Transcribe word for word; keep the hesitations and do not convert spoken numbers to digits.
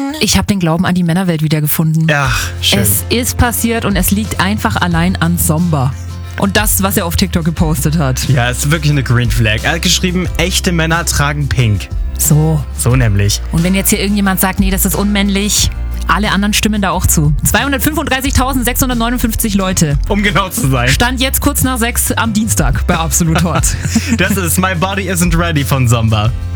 Ich habe den Glauben an die Männerwelt wiedergefunden. Ja, schön. Es ist passiert und es liegt einfach allein an Zomba. Und das, was er auf TikTok gepostet hat. Ja, ist wirklich eine Green Flag. Er hat geschrieben, echte Männer tragen pink. So. So nämlich. Und wenn jetzt hier irgendjemand sagt, nee, das ist unmännlich, alle anderen stimmen da auch zu. zweihundertfünfunddreißigtausendsechshundertneunundfünfzig Leute. Um genau zu sein. Stand jetzt kurz nach sechs am Dienstag bei Absolut Hot. Das ist My Body Isn't Ready von Zomba.